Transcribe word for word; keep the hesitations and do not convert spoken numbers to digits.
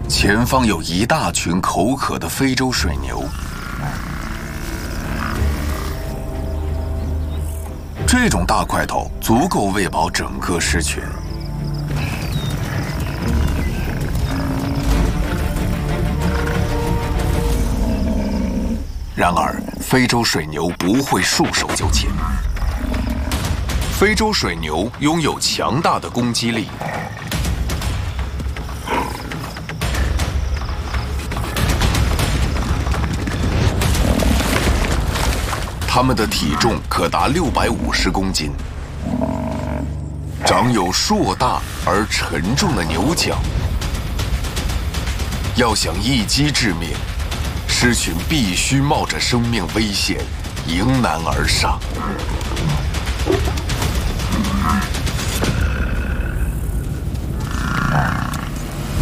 前方有一大群口渴的非洲水牛。这种大块头足够喂饱整个狮群。然而，非洲水牛不会束手就擒。非洲水牛拥有强大的攻击力。它们的体重可达六百五十公斤，长有硕大而沉重的牛角。要想一击致命，狮群必须冒着生命危险迎难而上。